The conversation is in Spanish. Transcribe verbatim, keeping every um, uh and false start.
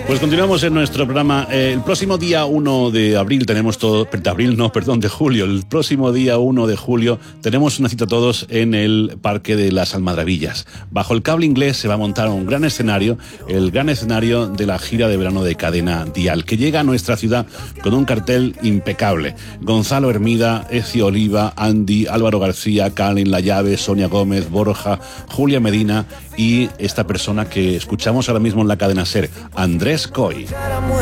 Pues continuamos en nuestro programa. Eh, el próximo día uno de abril tenemos todo... De abril, no, perdón, de julio. El próximo día uno de julio tenemos una cita todos en el Parque de las Almadrabillas. Bajo el cable inglés se va a montar un gran escenario, el gran escenario de la gira de verano de Cadena Dial, que llega a nuestra ciudad con un cartel impecable. Gonzalo Hermida, Ezio Oliva, Andy, Álvaro García, Kalin La Llave, Sonia Gómez, Borja, Julia Medina y esta persona que escuchamos ahora mismo en la cadena SER, Andrés Coy.